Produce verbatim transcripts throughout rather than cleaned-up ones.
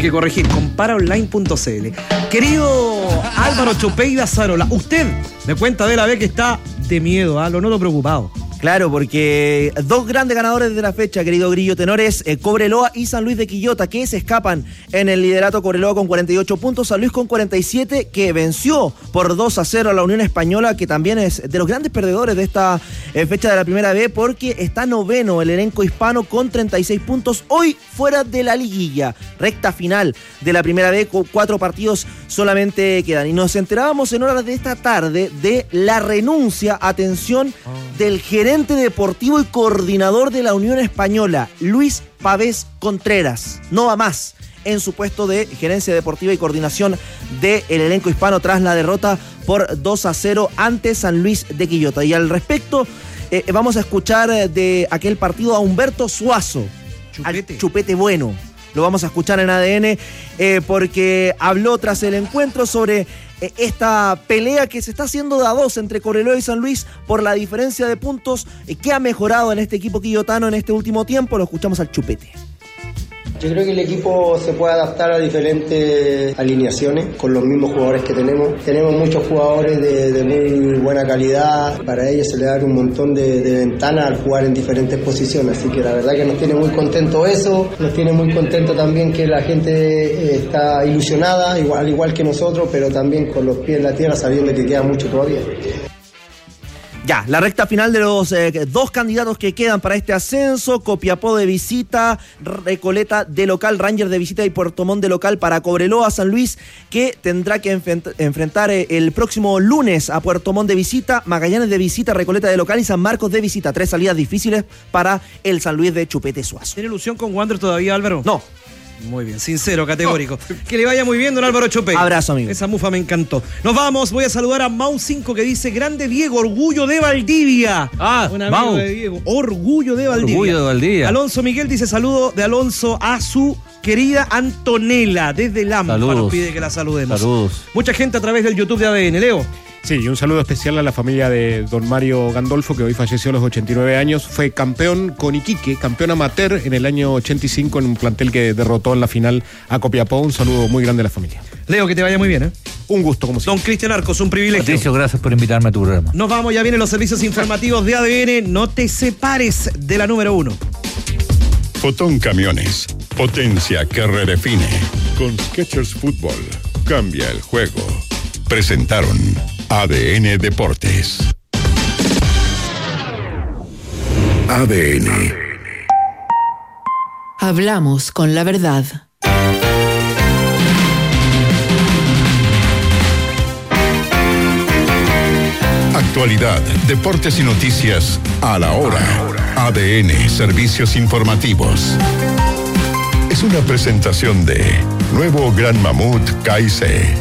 que corregir, comparaonline punto c l. Querido Álvaro Chopeida Zarola, usted me cuenta de la vez que está de miedo, ¿eh? Lo noto preocupado. Claro, porque dos grandes ganadores de la fecha, querido Grillo Tenores, eh, Cobreloa y San Luis de Quillota, que se escapan en el liderato. Cobreloa con cuarenta y ocho puntos, San Luis con cuarenta y siete, que venció por dos a cero a la Unión Española, que también es de los grandes perdedores de esta eh, fecha de la primera B, porque está noveno el elenco hispano con treinta y seis puntos, hoy fuera de la liguilla. Recta final de la primera B, con cuatro partidos solamente quedan. Y nos enterábamos en horas de esta tarde de la renuncia, atención, oh. del gerente deportivo y coordinador de la Unión Española, Luis Pavés Contreras. No va más en su puesto de gerencia deportiva y coordinación del elenco hispano tras la derrota por dos a cero ante San Luis de Quillota. Y al respecto, eh, vamos a escuchar de aquel partido a Humberto Suazo, Chupete. al Chupete Bueno. Lo vamos a escuchar en A D N eh, porque habló tras el encuentro sobre eh, esta pelea que se está haciendo de a dos entre Cobreloa y San Luis por la diferencia de puntos eh, que ha mejorado en este equipo quillotano en este último tiempo. Lo escuchamos al Chupete. Yo creo que el equipo se puede adaptar a diferentes alineaciones con los mismos jugadores que tenemos. Tenemos muchos jugadores de, de muy buena calidad. Para ellos se le da un montón de, de ventanas al jugar en diferentes posiciones. Así que la verdad que nos tiene muy contento eso. Nos tiene muy contento también que la gente está ilusionada, igual, al igual que nosotros, pero también con los pies en la tierra sabiendo que queda mucho todavía. Ya, la recta final de los eh, dos candidatos que quedan para este ascenso: Copiapó de visita, Recoleta de local, Rangers de visita y Puerto Montt de local para Cobreloa. San Luis, que tendrá que enfrent- enfrentar eh, el próximo lunes a Puerto Montt de visita, Magallanes de visita, Recoleta de local y San Marcos de visita. Tres salidas difíciles para el San Luis de Chupete Suazo. ¿Tiene ilusión con Wander todavía, Álvaro? No. Muy bien, sincero, categórico. Oh. Que le vaya muy bien, don Álvaro Chopey. Abrazo, amigo. Esa mufa me encantó. Nos vamos, voy a saludar a Mau cinco que dice: grande Diego, orgullo de Valdivia. Ah, un amigo Mau. de Diego. Orgullo de Valdivia. Orgullo de Valdivia. Alonso Miguel dice: saludo de Alonso a su querida Antonella desde Lampa. Saludos. Nos pide que la saludemos. Saludos. Mucha gente a través del YouTube de A D N. Leo. Sí, y un saludo especial a la familia de don Mario Gandolfo, que hoy falleció a los ochenta y nueve años. Fue campeón con Iquique, campeón amateur en el año ochenta y cinco en un plantel que derrotó en la final a Copiapó. Un saludo muy grande a la familia. Leo, que te vaya muy bien, ¿eh? Un gusto, como siempre. Don Cristian Arcos, un privilegio. Patricio, gracias por invitarme a tu programa. Nos vamos, ya vienen los servicios informativos de A D N. No te separes de la número uno. Fotón Camiones, potencia que redefine. Con Skechers Fútbol, cambia el juego. Presentaron A D N Deportes. A D N. Hablamos con la verdad. Actualidad, deportes y noticias a la hora. A D N, servicios informativos. Es una presentación de Nuevo Gran Mamut K C.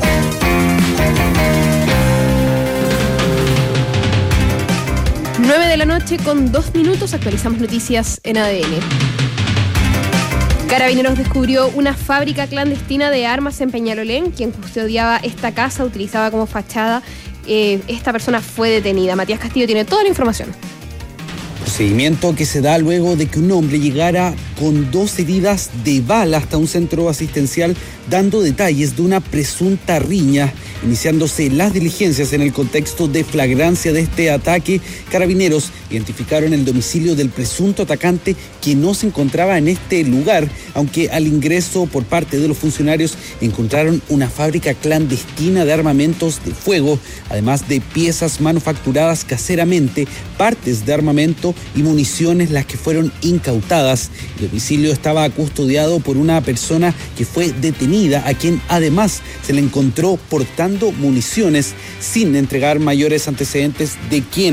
nueve de la noche con dos minutos, actualizamos noticias en A D N. Carabineros descubrió una fábrica clandestina de armas en Peñalolén. Quien custodiaba esta casa, utilizaba como fachada. Eh, esta persona fue detenida. Matías Castillo tiene toda la información. Procedimiento que se da luego de que un hombre llegara con dos heridas de bala hasta un centro asistencial, dando detalles de una presunta riña. Iniciándose las diligencias en el contexto de flagrancia de este ataque, Carabineros identificaron el domicilio del presunto atacante, que no se encontraba en este lugar, aunque al ingreso por parte de los funcionarios encontraron una fábrica clandestina de armamentos de fuego, además de piezas manufacturadas caseramente, partes de armamento y municiones las que fueron incautadas. El domicilio estaba custodiado por una persona que fue detenida, a quien además se le encontró portando municiones, sin entregar mayores antecedentes de quién